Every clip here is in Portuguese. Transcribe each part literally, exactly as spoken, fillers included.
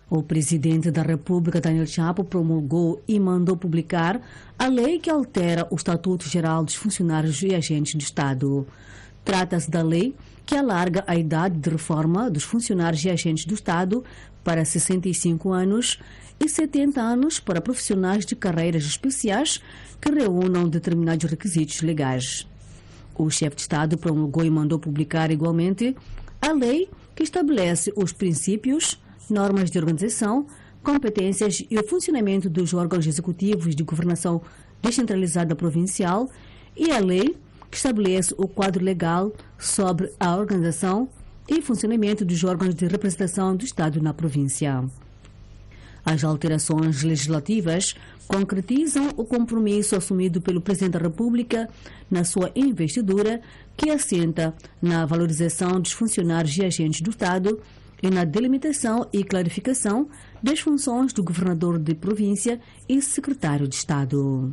O presidente da República, Daniel Chapo, promulgou e mandou publicar a lei que altera o Estatuto Geral dos Funcionários e Agentes do Estado. Trata-se da lei que alarga a idade de reforma dos funcionários e agentes do Estado para sessenta e cinco anos e setenta anos para profissionais de carreiras especiais que reúnam determinados requisitos legais. O chefe de Estado promulgou e mandou publicar igualmente a lei que estabelece os princípios, normas de organização, competências e o funcionamento dos órgãos executivos de governação descentralizada provincial e a lei que estabelece o quadro legal sobre a organização e funcionamento dos órgãos de representação do Estado na província. As alterações legislativas concretizam o compromisso assumido pelo Presidente da República na sua investidura, que assenta na valorização dos funcionários e agentes do Estado e na delimitação e clarificação das funções do governador de província e secretário de Estado.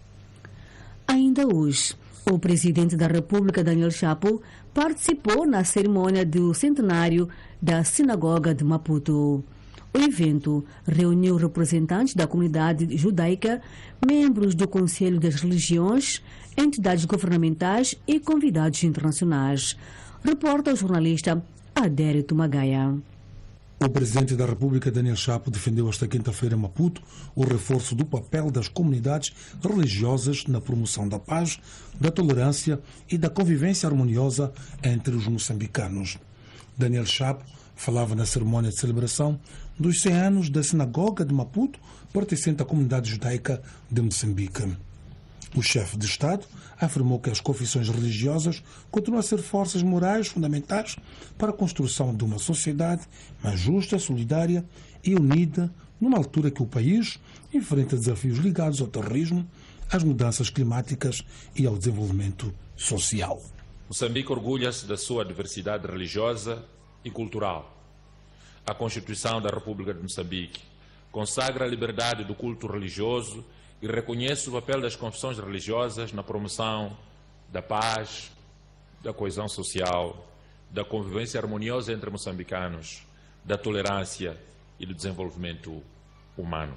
Ainda hoje, o presidente da República, Daniel Chapo, participou na cerimônia do centenário da Sinagoga de Maputo. O evento reuniu representantes da comunidade judaica, membros do Conselho das Religiões, entidades governamentais e convidados internacionais. Reporta o jornalista Adérito Magaia. O presidente da República, Daniel Chapo, defendeu esta quinta-feira em Maputo o reforço do papel das comunidades religiosas na promoção da paz, da tolerância e da convivência harmoniosa entre os moçambicanos. Daniel Chapo falava na cerimônia de celebração dos cem anos da Sinagoga de Maputo, pertencente à comunidade judaica de Moçambique. O chefe de Estado afirmou que as confissões religiosas continuam a ser forças morais fundamentais para a construção de uma sociedade mais justa, solidária e unida, numa altura que o país enfrenta desafios ligados ao terrorismo, às mudanças climáticas e ao desenvolvimento social. Moçambique orgulha-se da sua diversidade religiosa e cultural. A Constituição da República de Moçambique consagra a liberdade do culto religioso e reconhece o papel das confissões religiosas na promoção da paz, da coesão social, da convivência harmoniosa entre moçambicanos, da tolerância e do desenvolvimento humano.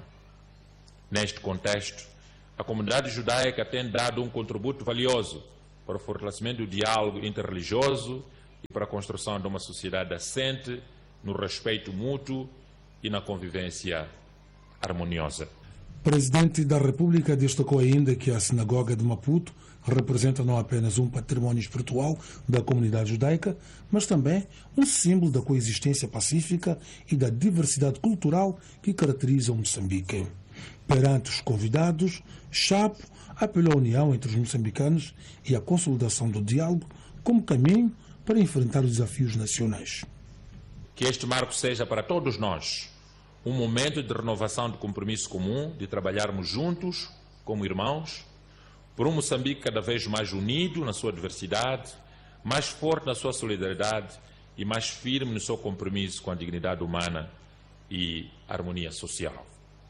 Neste contexto, a comunidade judaica tem dado um contributo valioso para o fortalecimento do diálogo interreligioso e para a construção de uma sociedade assente no respeito mútuo e na convivência harmoniosa. O presidente da República destacou ainda que a Sinagoga de Maputo representa não apenas um património espiritual da comunidade judaica, mas também um símbolo da coexistência pacífica e da diversidade cultural que caracteriza o Moçambique. Perante os convidados, Chapo apelou à união entre os moçambicanos e à consolidação do diálogo como caminho para enfrentar os desafios nacionais. Que este marco seja para todos nós um momento de renovação de compromisso comum, de trabalharmos juntos, como irmãos, por um Moçambique cada vez mais unido na sua diversidade, mais forte na sua solidariedade e mais firme no seu compromisso com a dignidade humana e harmonia social.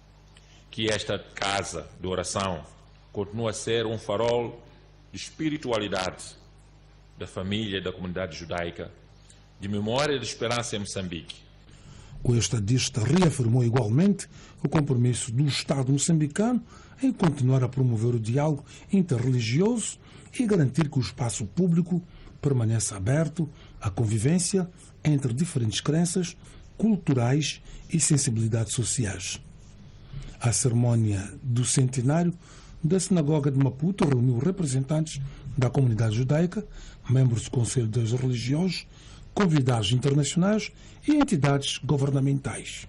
Que esta casa de oração continue a ser um farol de espiritualidade da família e da comunidade judaica, de memória e de esperança em Moçambique. O estadista reafirmou igualmente o compromisso do Estado moçambicano em continuar a promover o diálogo interreligioso e garantir que o espaço público permaneça aberto à convivência entre diferentes crenças culturais e sensibilidades sociais. A cerimônia do centenário da Sinagoga de Maputo reuniu representantes da comunidade judaica, membros do Conselho das Religiões, convidados internacionais e entidades governamentais.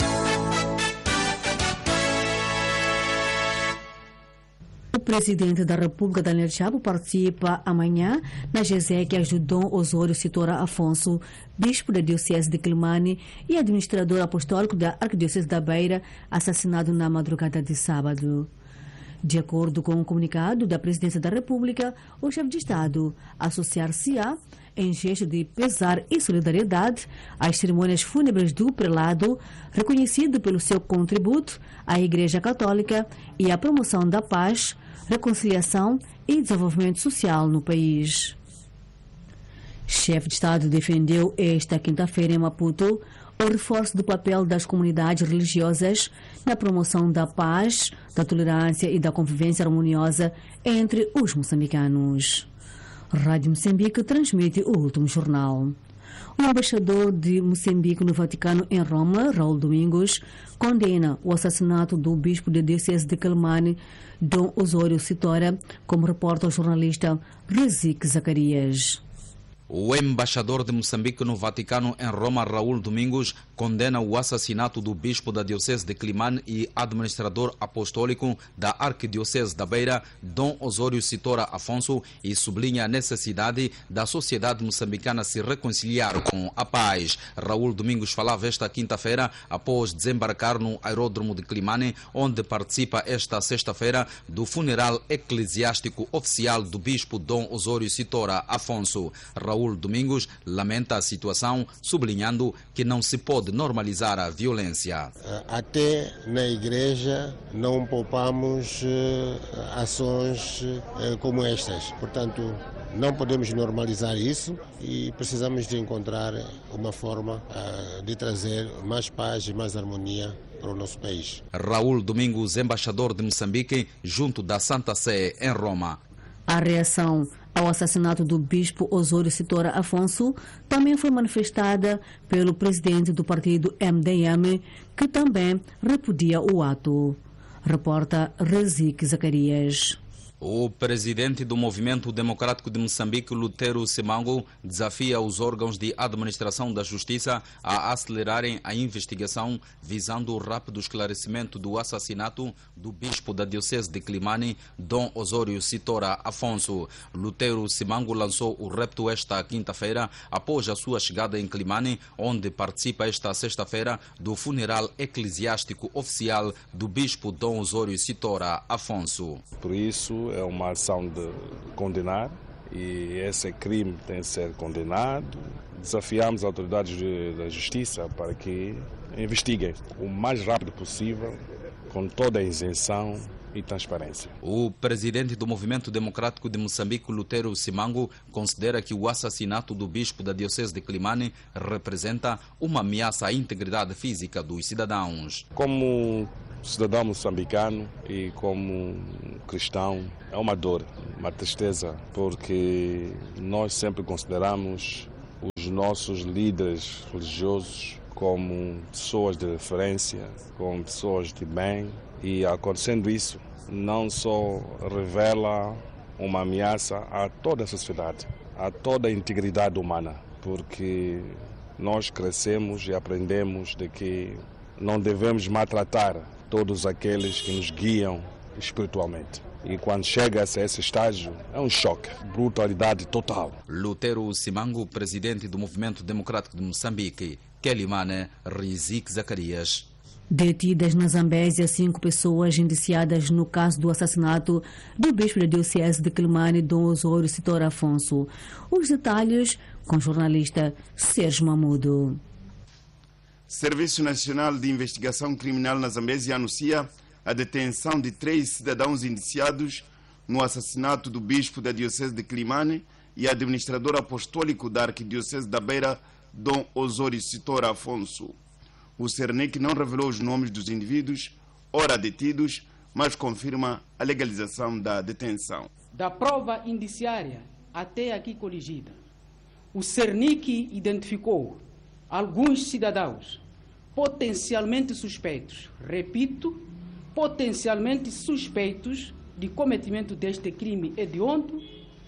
O presidente da República, Daniel Chapo, participa amanhã na Exéquias do Dom Osório Citora Afonso, bispo da Diocese de Quelimane e administrador apostólico da Arquidiocese da Beira, assassinado na madrugada de sábado. De acordo com o um comunicado da Presidência da República, o chefe de Estado associar-se-á, em gesto de pesar e solidariedade, às cerimônias fúnebres do prelado, reconhecido pelo seu contributo à Igreja Católica e à promoção da paz, reconciliação e desenvolvimento social no país. Chefe de Estado defendeu esta quinta-feira em Maputo o reforço do papel das comunidades religiosas na promoção da paz, da tolerância e da convivência harmoniosa entre os moçambicanos. Rádio Moçambique transmite o último jornal. O embaixador de Moçambique no Vaticano em Roma, Raul Domingos, condena o assassinato do bispo da Diocese de Quelimane, Dom Osório Sitora, como reporta o jornalista Rezik Zacarias. O embaixador de Moçambique no Vaticano em Roma, Raul Domingos, condena o assassinato do bispo da Diocese de Quelimane e administrador apostólico da Arquidiocese da Beira, Dom Osório Sitora Afonso, e sublinha a necessidade da sociedade moçambicana se reconciliar com a paz. Raul Domingos falava esta quinta-feira após desembarcar no aeródromo de Quelimane, onde participa esta sexta-feira do funeral eclesiástico oficial do bispo Dom Osório Sitora Afonso. Raul Domingos lamenta a situação, sublinhando que não se pode normalizar a violência. Até na igreja não poupamos ações como estas. Portanto, não podemos normalizar isso e precisamos de encontrar uma forma de trazer mais paz e mais harmonia para o nosso país. Raul Domingos, embaixador de Moçambique, junto da Santa Sé em Roma. A reação ao assassinato do bispo Osório Sitora Afonso também foi manifestada pelo presidente do partido M D M, que também repudia o ato. Reporta Rezik Zacarias. O presidente do Movimento Democrático de Moçambique, Lutero Simango, desafia os órgãos de administração da justiça a acelerarem a investigação visando o rápido esclarecimento do assassinato do bispo da Diocese de Quelimane, Dom Osório Sitora Afonso. Lutero Simango lançou o repto esta quinta-feira após a sua chegada em Quelimane, onde participa esta sexta-feira do funeral eclesiástico oficial do bispo Dom Osório Sitora Afonso. Por isso, é uma ação de condenar e esse crime tem que ser condenado. Desafiamos as autoridades da justiça para que investiguem o mais rápido possível, com toda a isenção e transparência. O presidente do Movimento Democrático de Moçambique, Lutero Simango, considera que o assassinato do bispo da Diocese de Quelimane representa uma ameaça à integridade física dos cidadãos. Como cidadão moçambicano e como cristão, é uma dor, uma tristeza, porque nós sempre consideramos os nossos líderes religiosos como pessoas de referência, como pessoas de bem, e acontecendo isso, não só revela uma ameaça a toda a sociedade, a toda a integridade humana, porque nós crescemos e aprendemos de que não devemos maltratar todos aqueles que nos guiam espiritualmente. E quando chega a esse estágio, é um choque, brutalidade total. Lutero Simango, presidente do Movimento Democrático de Moçambique, Quelimane, Rezik Zacarias. Detidas na Zambésia, cinco pessoas indiciadas no caso do assassinato do bispo da Diocese de Quelimane, Dom Osório Sitora Afonso. Os detalhes com o jornalista Sérgio Mamudo. Serviço Nacional de Investigação Criminal na Zambésia anuncia a detenção de três cidadãos indiciados no assassinato do bispo da Diocese de Quelimane e administrador apostólico da Arquidiocese da Beira, Dom Osório Sitora Afonso. O Cernic não revelou os nomes dos indivíduos, ora detidos, mas confirma a legalização da detenção. Da prova indiciária até aqui coligida, o Cernic identificou alguns cidadãos potencialmente suspeitos, repito, potencialmente suspeitos de cometimento deste crime hediondo,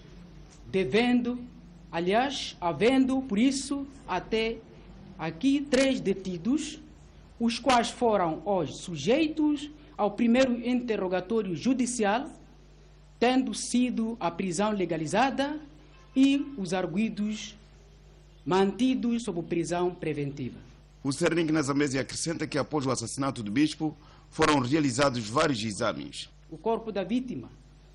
devendo, aliás, havendo, por isso, até aqui três detidos, os quais foram hoje sujeitos ao primeiro interrogatório judicial, tendo sido a prisão legalizada e os arguidos mantidos sob prisão preventiva. O Cernic na Zambésia acrescenta que após o assassinato do bispo foram realizados vários exames. O corpo da vítima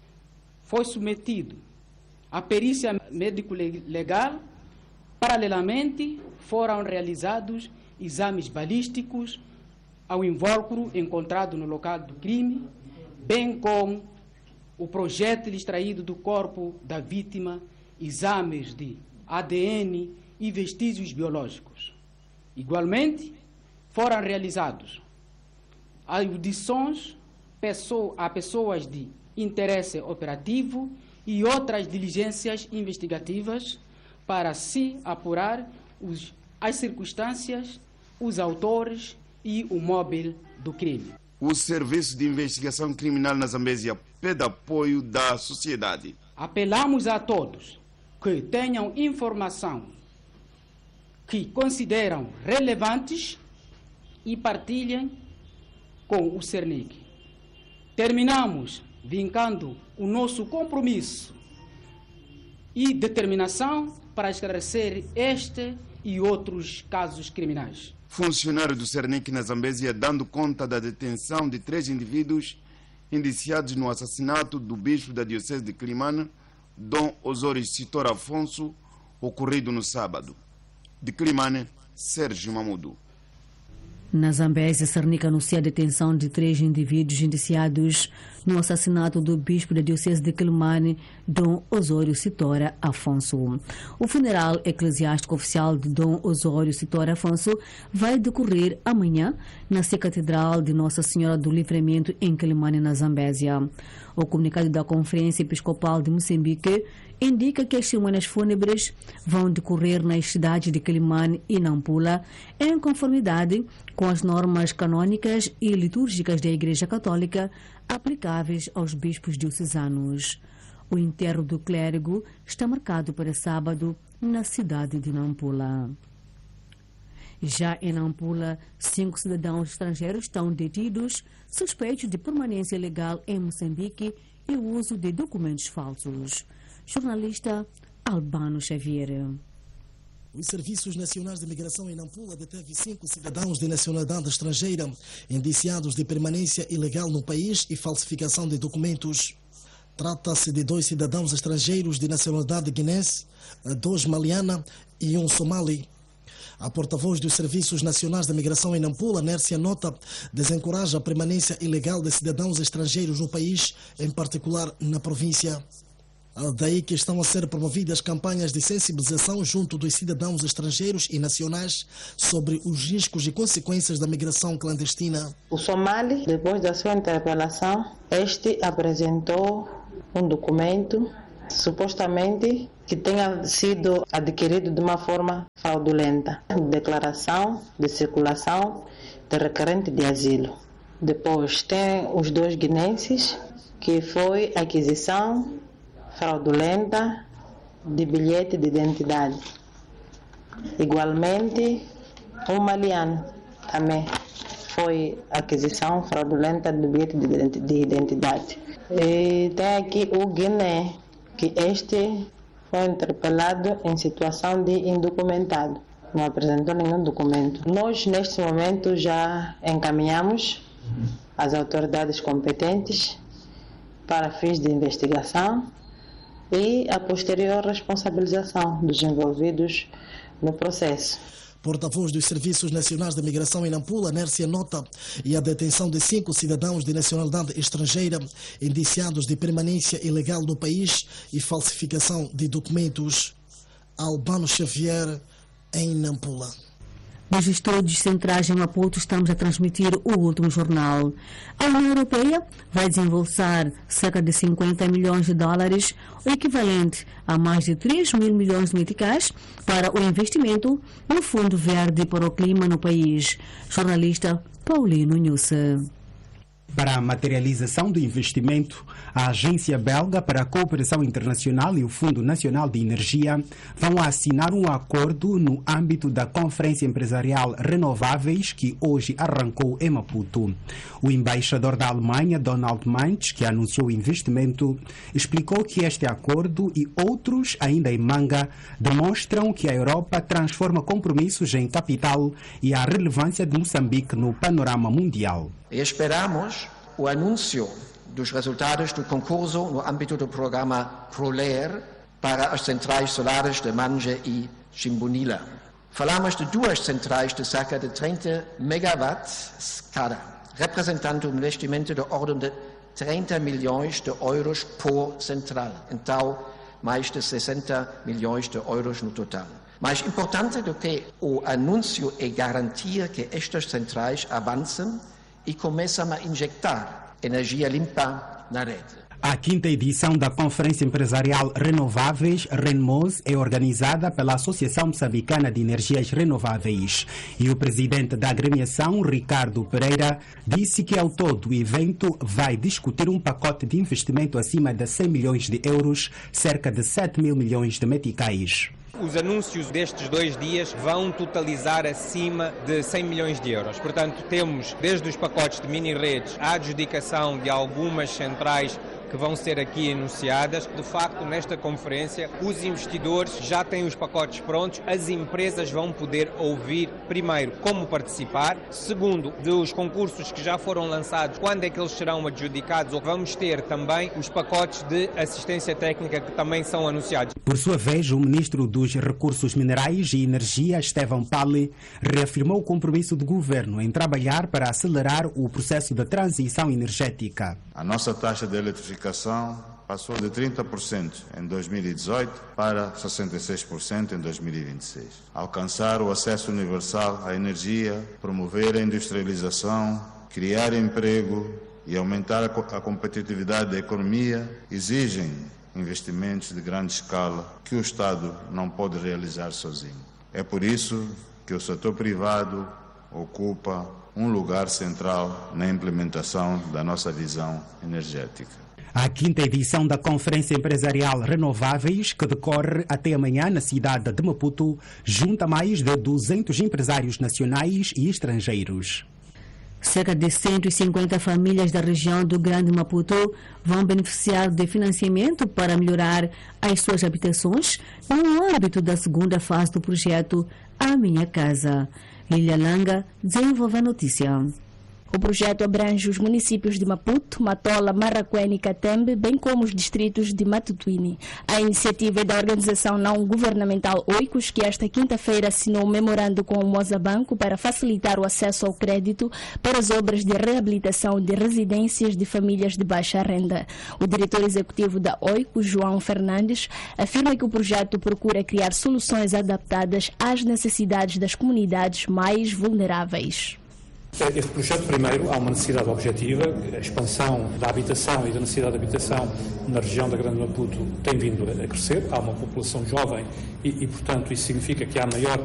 foi submetido à perícia médico-legal. Paralelamente, foram realizados exames balísticos ao invólucro encontrado no local do crime, bem como o projétil extraído do corpo da vítima, exames de A D N e vestígios biológicos. Igualmente, foram realizados audições a pessoas de interesse operativo e outras diligências investigativas para se apurar os, as circunstâncias, os autores e o móvel do crime. O Serviço de Investigação Criminal na Zambésia pede apoio da sociedade. Apelamos a todos que tenham informação que consideram relevantes e partilhem com o Cernic. Terminamos vincando o nosso compromisso e determinação para esclarecer este e outros casos criminais. Funcionário do Cernic na Zambésia dando conta da detenção de três indivíduos indiciados no assassinato do bispo da Diocese de Climane, Dom Osório Sitor Afonso, ocorrido no sábado. De Climane, Sérgio Mamudo. Na Zambésia, Cernic anuncia a detenção de três indivíduos indiciados no assassinato do bispo da Diocese de Climane, Dom Osório Sitor Afonso. O funeral eclesiástico oficial de Dom Osório Sitor Afonso vai decorrer amanhã na Catedral de Nossa Senhora do Livramento em Climane, na Zambésia. O comunicado da Conferência Episcopal de Moçambique indica que as cerimônias fúnebres vão decorrer nas cidades de Climane e Nampula, em conformidade com as normas canônicas e litúrgicas da Igreja Católica aplicáveis aos bispos diocesanos. O enterro do clérigo está marcado para sábado na cidade de Nampula. Já em Nampula, cinco cidadãos estrangeiros estão detidos, suspeitos de permanência ilegal em Moçambique e o uso de documentos falsos. Jornalista Albano Xavier. Os Serviços Nacionais de Migração em Nampula deteve cinco cidadãos de nacionalidade estrangeira indiciados de permanência ilegal no país e falsificação de documentos. Trata-se de dois cidadãos estrangeiros de nacionalidade guinense, dois maliana e um somali. A porta-voz dos Serviços Nacionais de Migração em Nampula, Nércia Nota, desencoraja a permanência ilegal de cidadãos estrangeiros no país, em particular na província. Daí que estão a ser promovidas campanhas de sensibilização junto dos cidadãos estrangeiros e nacionais sobre os riscos e consequências da migração clandestina. O somali, depois da sua interpelação, este apresentou um documento supostamente que tenha sido adquirido de uma forma fraudulenta, declaração de circulação de requerente de asilo. Depois tem os dois guinenses, que foi aquisição fraudulenta de bilhete de identidade. Igualmente, um maliano também foi aquisição fraudulenta de bilhete de identidade. E tem aqui o Guiné, que este foi interpelado em situação de indocumentado. Não apresentou nenhum documento. Nós, neste momento, já encaminhamos as autoridades competentes para fins de investigação e a posterior responsabilização dos envolvidos no processo. Porta-voz dos Serviços Nacionais de Migração em Nampula, Nércia Nota, e a detenção de cinco cidadãos de nacionalidade estrangeira indiciados de permanência ilegal no país e falsificação de documentos. Albano Xavier, em Nampula. Nos estúdios centrais em Maputo estamos a transmitir o último jornal. A União Europeia vai desembolsar cerca de cinquenta milhões de dólares, o equivalente a mais de três mil milhões de meticais, para o investimento no Fundo Verde para o Clima no país. Jornalista Paulino Nhusse. Para a materialização do investimento, a Agência Belga para a Cooperação Internacional e o Fundo Nacional de Energia vão assinar um acordo no âmbito da Conferência Empresarial Renováveis, que hoje arrancou em Maputo. O embaixador da Alemanha, Donald Mantz, que anunciou o investimento, explicou que este acordo e outros ainda em manga demonstram que a Europa transforma compromissos em capital e a relevância de Moçambique no panorama mundial. E esperamos o anúncio dos resultados do concurso no âmbito do programa Proler para as centrais solares de Manje e Chimbunila. Falamos de duas centrais de cerca de trinta megawatts cada, representando um investimento de ordem de trinta milhões de euros por central. Então, mais de sessenta milhões de euros no total. Mais importante do que o anúncio é garantir que estas centrais avancem e começam a injetar energia limpa na rede. A quinta edição da Conferência Empresarial Renováveis, RENMOS, é organizada pela Associação Moçambicana de Energias Renováveis. E o presidente da agremiação, Ricardo Pereira, disse que ao todo o evento vai discutir um pacote de investimento acima de cem milhões de euros, cerca de sete mil milhões de meticais. Os anúncios destes dois dias vão totalizar acima de cem milhões de euros. Portanto, temos desde os pacotes de mini-redes à adjudicação de algumas centrais que vão ser aqui enunciadas. De facto, nesta conferência, os investidores já têm os pacotes prontos, as empresas vão poder ouvir, primeiro, como participar, segundo, dos concursos que já foram lançados, quando é que eles serão adjudicados, ou vamos ter também os pacotes de assistência técnica que também são anunciados. Por sua vez, o ministro dos Recursos Minerais e Energia, Estevão Pali, reafirmou o compromisso do governo em trabalhar para acelerar o processo de transição energética. A nossa taxa de eletrificação passou de trinta por cento em dois mil e dezoito para sessenta e seis por cento em dois mil e vinte e seis. Alcançar o acesso universal à energia, promover a industrialização, criar emprego e aumentar a competitividade da economia exigem investimentos de grande escala que o Estado não pode realizar sozinho. É por isso que o setor privado ocupa um lugar central na implementação da nossa visão energética. A quinta edição da Conferência Empresarial Renováveis, que decorre até amanhã na cidade de Maputo, junta mais de duzentos empresários nacionais e estrangeiros. Cerca de cento e cinquenta famílias da região do Grande Maputo vão beneficiar de financiamento para melhorar as suas habitações no âmbito da segunda fase do projeto A Minha Casa. Lilia Langa desenvolve a notícia. O projeto abrange os municípios de Maputo, Matola, Marraquém e Catembe, bem como os distritos de Matutuine. A iniciativa é da organização não governamental Oicos, que esta quinta-feira assinou um memorando com o Mozabanco para facilitar o acesso ao crédito para as obras de reabilitação de residências de famílias de baixa renda. O diretor executivo da Oicos, João Fernandes, afirma que o projeto procura criar soluções adaptadas às necessidades das comunidades mais vulneráveis. Este projeto, primeiro, há uma necessidade objetiva, a expansão da habitação e da necessidade de habitação na região da Grande Maputo tem vindo a crescer, há uma população jovem e, e portanto, isso significa que há maior